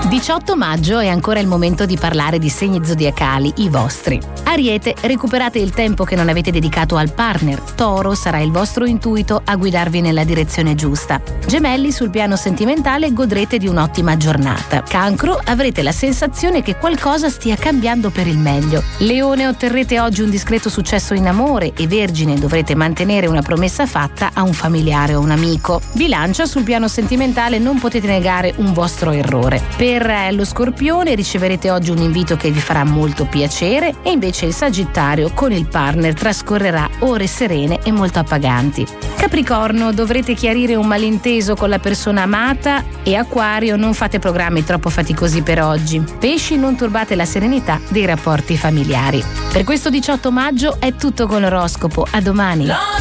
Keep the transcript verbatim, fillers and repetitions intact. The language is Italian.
diciotto maggio è ancora il momento di parlare di segni zodiacali, i vostri. Ariete, recuperate il tempo che non avete dedicato al partner. Toro, sarà il vostro intuito a guidarvi nella direzione giusta. Gemelli, sul piano sentimentale godrete di un'ottima giornata. Cancro, avrete la sensazione che qualcosa stia cambiando per il meglio. Leone, otterrete oggi un discreto successo in amore e Vergine, dovrete mantenere una promessa fatta a un familiare o un amico. Bilancia, sul piano sentimentale non potete negare un vostro errore. Per lo Scorpione, riceverete oggi un invito che vi farà molto piacere e invece il Sagittario, con il partner trascorrerà ore serene e molto appaganti. Capricorno, dovrete chiarire un malinteso con la persona amata e Acquario, non fate programmi troppo faticosi per oggi. Pesci, non turbate la serenità dei rapporti familiari. Per questo diciotto maggio è tutto con l'oroscopo, a domani.